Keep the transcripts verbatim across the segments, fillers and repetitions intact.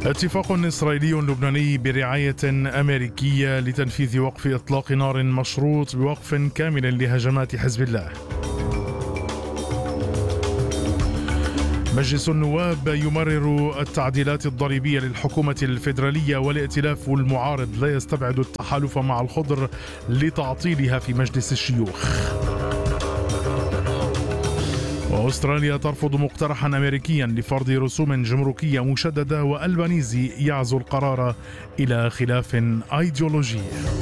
اتفاق إسرائيلي لبناني برعاية أمريكية لتنفيذ وقف إطلاق نار مشروط بوقف كامل لهجمات حزب الله. مجلس النواب يمرر التعديلات الضريبية للحكومة الفيدرالية، والائتلاف المعارض لا يستبعد التحالف مع الخضر لتعطيلها في مجلس الشيوخ. وأستراليا ترفض مقترحا أمريكيا لفرض رسوم جمركية مشددة، وألبانيزي يعزو القرار إلى خلاف أيديولوجي.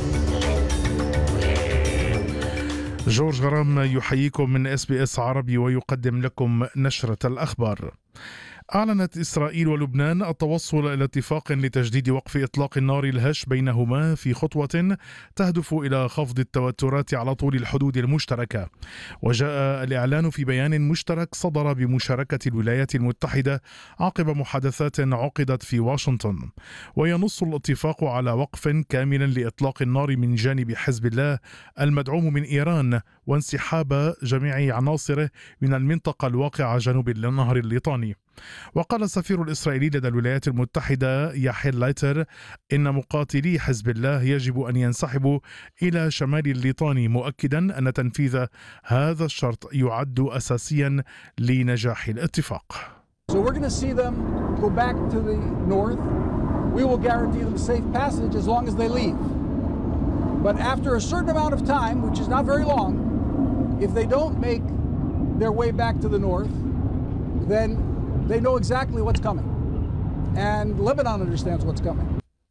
جورج غرام يحييكم من إس بي إس عربي ويقدم لكم نشرة الأخبار. أعلنت إسرائيل ولبنان التوصل إلى اتفاق لتجديد وقف إطلاق النار الهش بينهما في خطوة تهدف إلى خفض التوترات على طول الحدود المشتركة. وجاء الإعلان في بيان مشترك صدر بمشاركة الولايات المتحدة عقب محادثات عقدت في واشنطن، وينص الاتفاق على وقف كامل لإطلاق النار من جانب حزب الله المدعوم من إيران، وانسحاب جميع عناصره من المنطقة الواقعة جنوب النهر الليطاني. وقال السفير الإسرائيلي لدى الولايات المتحدة ياحيل لايتر إن مقاتلي حزب الله يجب أن ينسحبوا إلى شمال الليطاني، مؤكدا أن تنفيذ هذا الشرط يعد أساسيا لنجاح الاتفاق. So we're going to see them go back to the north. We will guarantee them safe passage as long as they leave. But after a certain amount of time, which is not very long, if they don't make their way back to the north, then they know exactly what's coming. And Lebanon understands what's coming.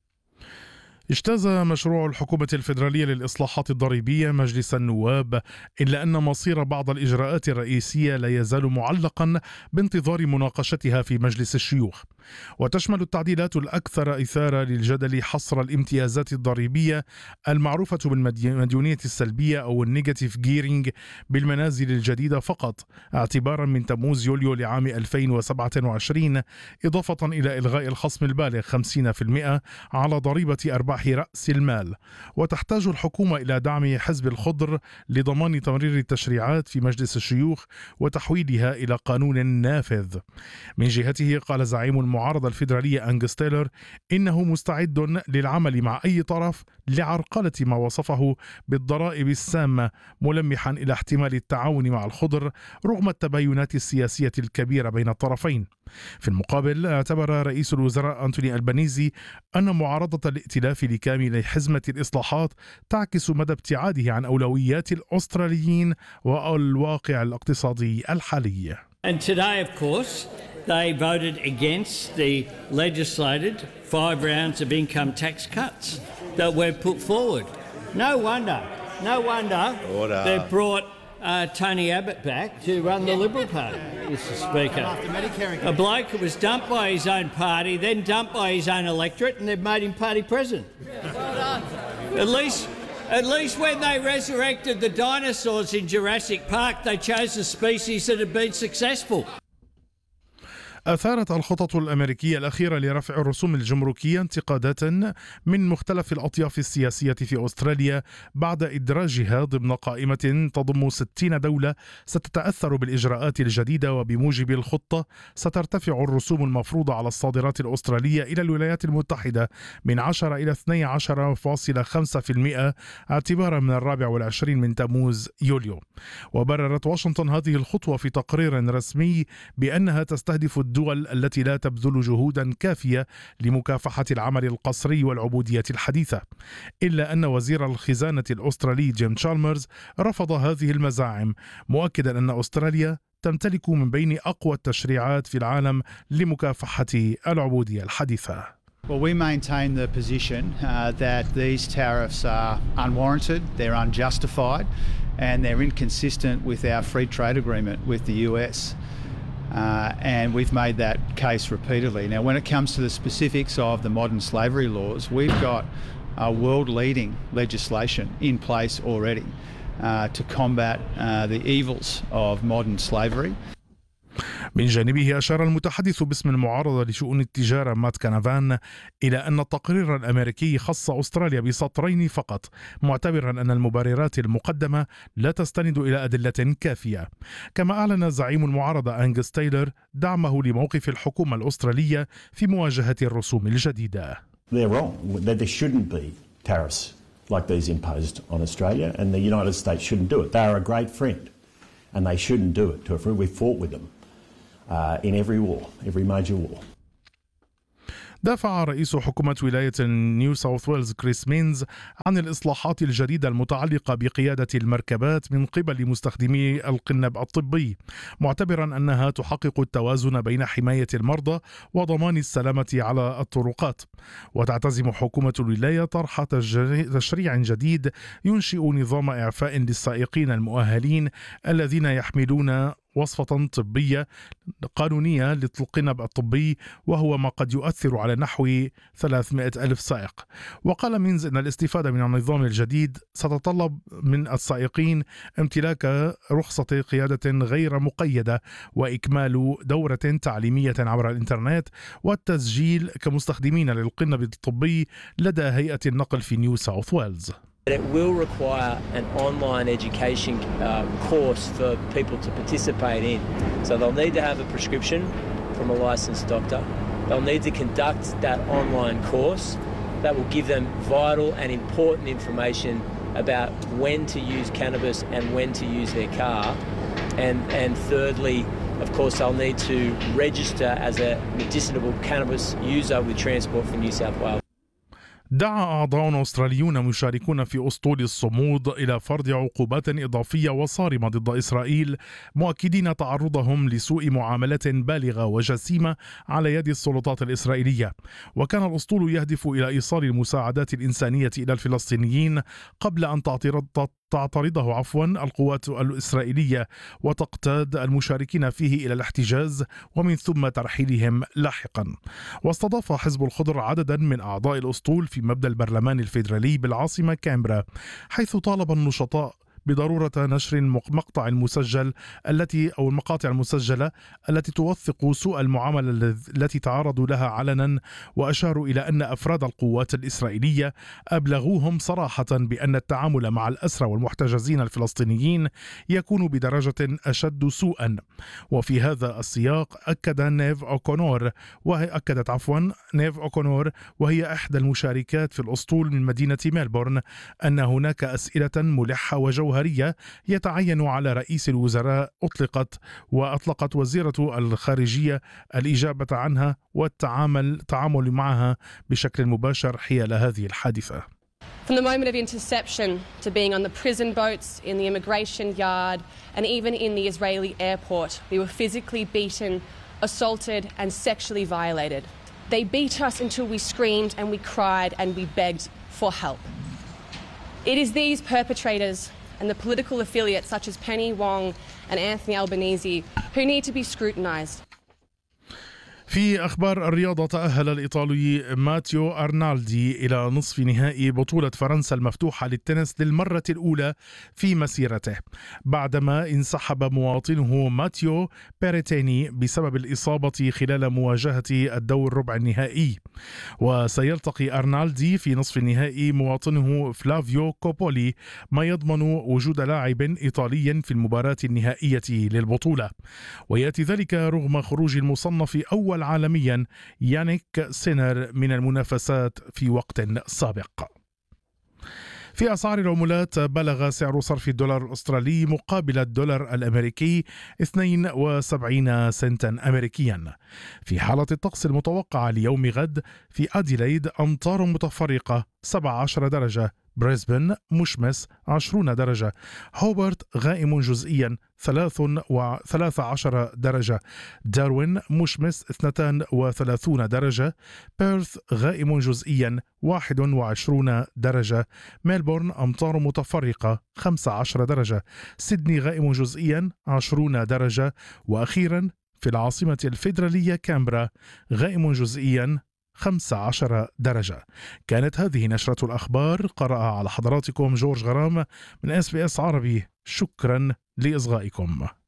اجتاز مشروع الحكومة الفيدرالية للإصلاحات الضريبية مجلس النواب، إلا أن مصير بعض الإجراءات الرئيسية لا يزال معلقا بانتظار مناقشتها في مجلس الشيوخ. وتشمل التعديلات الأكثر إثارة للجدل حصر الامتيازات الضريبية المعروفة بالمديونية السلبية أو النيجاتيف جيرينج بالمنازل الجديدة فقط، اعتبارا من تموز يوليو لعام ألفين وسبعة وعشرين، إضافة إلى إلغاء الخصم البالغ خمسين بالمئة على ضريبة أرباح رأس المال. وتحتاج الحكومة إلى دعم حزب الخضر لضمان تمرير التشريعات في مجلس الشيوخ وتحويلها إلى قانون نافذ. من جهته قال زعيم المعارضة الفيدرالية أنغس تايلور إنه مستعد للعمل مع أي طرف لعرقلة ما وصفه بالضرائب السامة، ملمحا إلى احتمال التعاون مع الخضر رغم التباينات السياسية الكبيرة بين الطرفين. في المقابل اعتبر رئيس الوزراء أنتوني ألبانيزي أن معارضة الائتلاف لكامل حزمة الإصلاحات تعكس مدى ابتعاده عن أولويات الأستراليين والواقع الاقتصادي الحالي. And today, of course, they voted against the legislated five rounds of income tax cuts that were put forward. No wonder, no wonder Order. They've brought uh, Tony Abbott back to run the Liberal Party, Mister Speaker. A bloke who was dumped by his own party, then dumped by his own electorate, and they've made him party president. Well done. At least, at least when they resurrected the dinosaurs in Jurassic Park, they chose a species that had been successful. أثارت الخطط الأمريكية الأخيرة لرفع الرسوم الجمركية انتقادات من مختلف الأطياف السياسية في أستراليا بعد إدراجها ضمن قائمة تضم ستين دولة ستتأثر بالإجراءات الجديدة. وبموجب الخطة سترتفع الرسوم المفروضة على الصادرات الأسترالية إلى الولايات المتحدة من عشرة إلى اثني عشر فاصلة خمسة بالمئة اعتبارا من الرابع والعشرين من تموز يوليو. وبررت واشنطن هذه الخطوة في تقرير رسمي بأنها تستهدف الدول التي لا تبذل جهودا كافية لمكافحة العمل القسري والعبودية الحديثة. إلا أن وزير الخزانة الأسترالي جيم تشالمرز رفض هذه المزاعم، مؤكدا أن أستراليا تمتلك من بين أقوى التشريعات في العالم لمكافحة العبودية الحديثة. Well, we maintain the position uh, that these tariffs are unwarranted, they're unjustified, and they're inconsistent with our free trade agreement with the U S. Uh, and we've made that case repeatedly. Now, when it comes to the specifics of the modern slavery laws, we've got a world-leading legislation in place already uh, to combat uh, the evils of modern slavery. من جانبه أشار المتحدث باسم المعارضة لشؤون التجارة مات كانافان إلى أن التقرير الأمريكي خص أستراليا بسطرين فقط، معتبرا أن المبررات المقدمة لا تستند إلى أدلة كافية. كما أعلن زعيم المعارضة أنجس تايلر دعمه لموقف الحكومة الأسترالية في مواجهة الرسوم الجديدة. They're wrong. There shouldn't be tariffs like these imposed on Australia, and the United States shouldn't do it. They are a great friend, and they shouldn't do it to a friend. We fought with them uh, in every war, every major war. دافع رئيس حكومة ولاية نيو ساوث ويلز كريس مينز عن الإصلاحات الجديدة المتعلقة بقيادة المركبات من قبل مستخدمي القنب الطبي، معتبرا أنها تحقق التوازن بين حماية المرضى وضمان السلامة على الطرقات. وتعتزم حكومة الولاية طرح تشريع جديد ينشئ نظام إعفاء للسائقين المؤهلين الذين يحملون وصفة طبية قانونية للقنب الطبي، وهو ما قد يؤثر على نحو ثلاثمائة ألف سائق. وقال مينز أن الاستفادة من النظام الجديد ستتطلب من السائقين امتلاك رخصة قيادة غير مقيدة وإكمال دورة تعليمية عبر الإنترنت والتسجيل كمستخدمين للقنب الطبي لدى هيئة النقل في نيو ساوث ويلز. It will require an online education uh, course for people to participate in. So they'll need to have a prescription from a licensed doctor. They'll need to conduct that online course that will give them vital and important information about when to use cannabis and when to use their car. And, and thirdly, of course, they'll need to register as a medicinal cannabis user with Transport for New South Wales. دعا أعضاء أستراليون مشاركون في أسطول الصمود إلى فرض عقوبات إضافية وصارمة ضد إسرائيل، مؤكدين تعرضهم لسوء معاملة بالغة وجسيمة على يد السلطات الإسرائيلية. وكان الأسطول يهدف إلى إيصال المساعدات الإنسانية إلى الفلسطينيين قبل أن تعترض تعترضه عفوا القوات الإسرائيلية وتقتاد المشاركين فيه إلى الاحتجاز ومن ثم ترحيلهم لاحقا. واستضاف حزب الخضر عددا من أعضاء الأسطول في مبنى البرلمان الفيدرالي بالعاصمة كامبرا، حيث طالب النشطاء بضرورة نشر المقطع المسجل التي أو المقاطع المسجلة التي توثق سوء المعاملة التي تعرضوا لها علنا. وأشاروا إلى أن أفراد القوات الإسرائيلية أبلغوهم صراحة بأن التعامل مع الأسرى والمحتجزين الفلسطينيين يكون بدرجة أشد سوءا. وفي هذا السياق أكد نيف أوكونور وهي أكدت عفوا نيف أوكونور وهي إحدى المشاركات في الأسطول من مدينة ميلبورن أن هناك أسئلة ملحة وجوهرية يتعين على رئيس الوزراء أطلقت وأطلقت وزيرة الخارجية الإجابة عنها والتعامل تعامل معها بشكل مباشر حيال هذه الحادثة. From the moment of interception to being on the prison boats, in the immigration yard, and even in the Israeli airport, we were physically beaten, assaulted, and sexually violated. They beat us until we screamed and we cried and we begged for help. It is these perpetrators and the political affiliates such as Penny Wong and Anthony Albanese who need to be scrutinised. في أخبار الرياضة، تأهل الإيطالي ماتيو أرنالدي إلى نصف نهائي بطولة فرنسا المفتوحة للتنس للمرة الأولى في مسيرته بعدما انسحب مواطنه ماتيو بيريتيني بسبب الإصابة خلال مواجهة الدور ربع النهائي. وسيلتقي أرنالدي في نصف النهائي مواطنه فلافيو كوبولي، ما يضمن وجود لاعب إيطالي في المباراة النهائية للبطولة. ويأتي ذلك رغم خروج المصنف أول عالميا يانيك سينر من المنافسات في وقت سابق. في أسعار العملات، بلغ سعر صرف الدولار الأسترالي مقابل الدولار الأمريكي اثنين وسبعين سنتا أمريكيا. في حالة الطقس المتوقعة ليوم غد، في أديلايد أمطار متفرقة سبعة عشر درجة، بريسبن مشمس عشرون درجة، هوبرت غائم جزئيا ثلاثة عشر درجة، داروين مشمس اثنتان وثلاثون درجة، بيرث غائم جزئيا واحد وعشرون درجة، ميلبورن أمطار متفرقة خمسة عشر درجة، سيدني غائم جزئيا عشرون درجة، وأخيرا في العاصمة الفيدرالية كامبرا غائم جزئيا خمسة عشر درجة. كانت هذه نشرة الأخبار، قرأها على حضراتكم جورج غرام من إس بي إس عربي. شكرا لإصغائكم.